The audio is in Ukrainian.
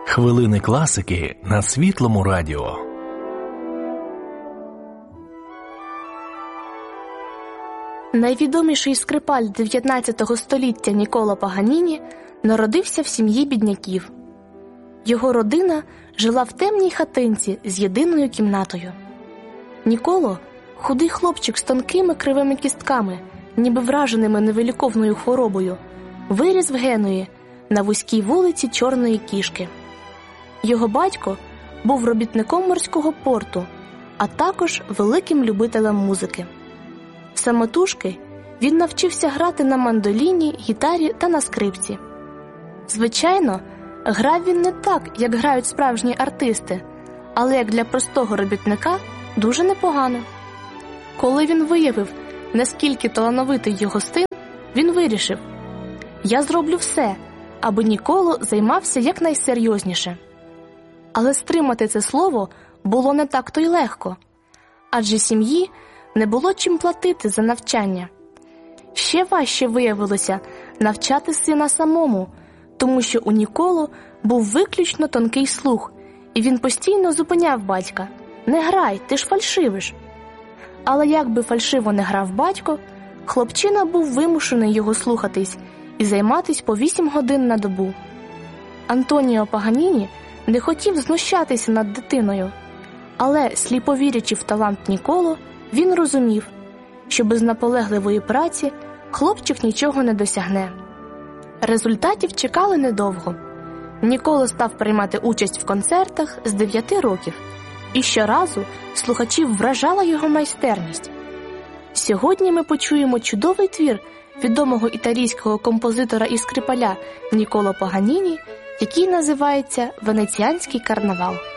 Хвилини класики на Світлому радіо. Найвідоміший скрипаль 19 століття Нікколо Паганіні народився в сім'ї бідняків. Його родина жила в темній хатинці з єдиною кімнатою. Нікколо – худий хлопчик з тонкими кривими кістками, ніби враженими невиліковною хворобою, виріс в Генуї на вузькій вулиці Чорної Кішки. Його батько був робітником морського порту, а також великим любителем музики. Самотужки він навчився грати на мандоліні, гітарі та на скрипці. Звичайно, грав він не так, як грають справжні артисти, але як для простого робітника дуже непогано. Коли він виявив, наскільки талановитий його син, він вирішив: «Я зроблю все, аби Нікколо займався якнайсерйозніше». Але стримати це слово було не так-то й легко, адже сім'ї не було чим платити за навчання. Ще важче виявилося навчати сина самому, тому що у Нікколо був виключно тонкий слух, і він постійно зупиняв батька: «Не грай, ти ж фальшивиш». Але як би фальшиво не грав батько, хлопчина був вимушений його слухатись і займатись по 8 годин на добу. Антоніо Паганіні не хотів знущатися над дитиною, але, сліпо вірячи в талант Нікколо, він розумів, що без наполегливої праці хлопчик нічого не досягне. Результатів чекали недовго. Нікколо став приймати участь в концертах з 9 років, і щоразу слухачів вражала його майстерність. Сьогодні ми почуємо чудовий твір відомого італійського композитора і скрипаля Нікколо Паганіні, який називається «Венеціанський карнавал».